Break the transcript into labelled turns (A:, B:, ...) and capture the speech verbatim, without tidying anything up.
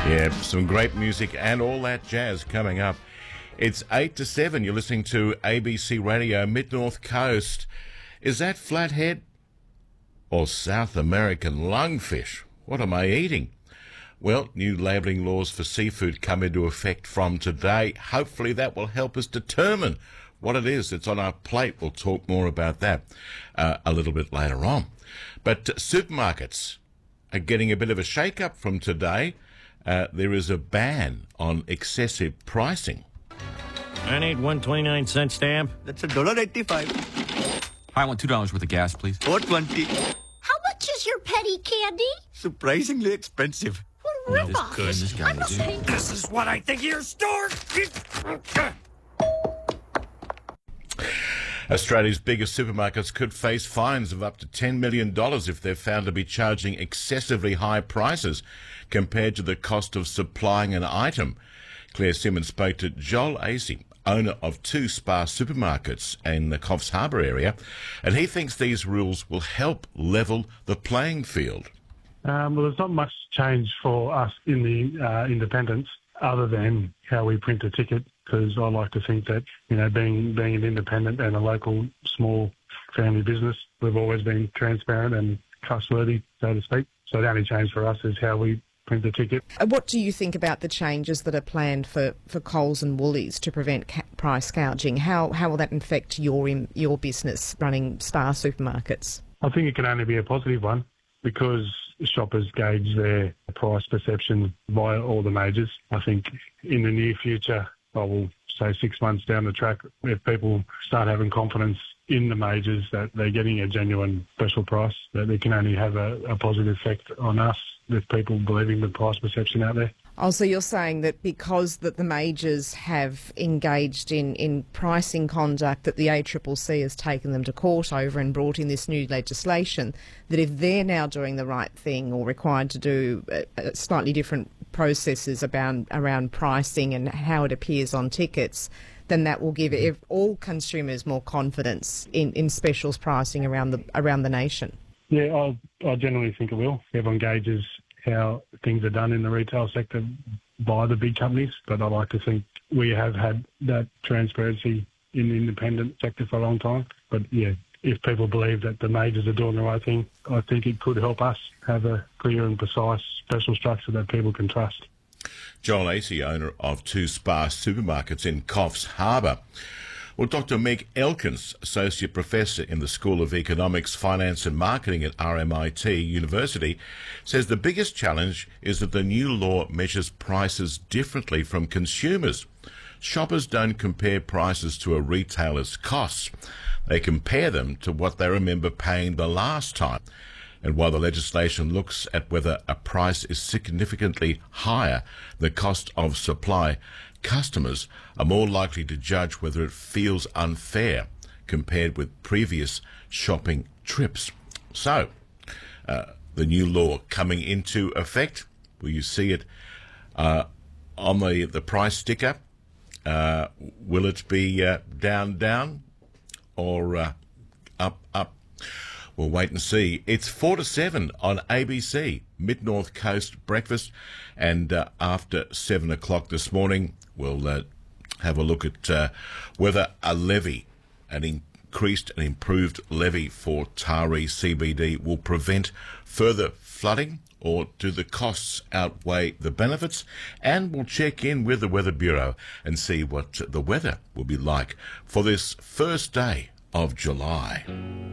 A: Yeah, some great music and all that jazz coming up. It's eight to seven. You're listening to A B C Radio, Mid-North Coast. Is that flathead or South American lungfish? What am I eating? Well, new labelling laws for seafood come into effect from today. Hopefully that will help us determine what it is that's on our plate. We'll talk more about that uh, a little bit later on. But uh, supermarkets are getting a bit of a shake-up from today. Uh, there is a ban on excessive pricing.
B: I need one twenty-nine cent stamp.
C: That's a dollar eighty-five.
D: I want two dollars worth of gas, please.
C: Four twenty.
E: How much is your petty candy?
C: Surprisingly expensive.
E: What a rip-off.
B: good. This guy
E: I must
B: is-
E: pay-
B: This is what I think of your store.
A: Australia's biggest supermarkets could face fines of up to ten million dollars if they're found to be charging excessively high prices compared to the cost of supplying an item. Claire Simmons spoke to Joel Acey, owner of two Spar supermarkets in the Coffs Harbour area, and he thinks these rules will help level the playing field.
F: Um, well, there's not much change for us in the uh, independents other than how we print a ticket, because I like to think that, you know, being being an independent and a local small family business, we've always been transparent and trustworthy, so to speak. So the only change for us is how we print the ticket.
G: Uh, What do you think about the changes that are planned for, for Coles and Woolies to prevent ca- price gouging? How how will that affect your in, your business running Spar supermarkets?
F: I think it can only be a positive one, because shoppers gauge their price perception via all the majors. I think in the near future, I will say six months down the track, if people start having confidence in the majors that they're getting a genuine special price, that it can only have a, a positive effect on us with people believing the price perception out there.
G: Oh, so you're saying that because that the majors have engaged in, in pricing conduct that the A C C C has taken them to court over and brought in this new legislation, that if they're now doing the right thing or required to do uh, uh, slightly different processes around, around pricing and how it appears on tickets, then that will give ev- all consumers more confidence in, in specials pricing around the around the nation?
F: Yeah, I, I generally think it will. Everyone gauges how things are done in the retail sector by the big companies, but I like to think we have had that transparency in the independent sector for a long time. But yeah, if people believe that the majors are doing the right thing, I think it could help us have a clear and precise special structure that people can trust.
A: Joel Acey, owner of two Spar supermarkets in Coffs Harbour. Well, Doctor Meg Elkins, Associate Professor in the School of Economics, Finance and Marketing at R M I T University, says the biggest challenge is that the new law measures prices differently from consumers. Shoppers don't compare prices to a retailer's costs. They compare them to what they remember paying the last time. And while the legislation looks at whether a price is significantly higher than the cost of supply, customers are more likely to judge whether it feels unfair compared with previous shopping trips. So, uh, the new law coming into effect, will you see it uh, on the, the price sticker? Uh, will it be uh, down, down, or uh, up, up? We'll wait and see. It's four to seven on A B C, Mid-North Coast Breakfast, and uh, after seven o'clock this morning, we'll uh, have a look at uh, whether a levy, an increased and improved levy for Taree C B D, will prevent further flooding, or do the costs outweigh the benefits? And we'll check in with the Weather Bureau and see what the weather will be like for this first day of July.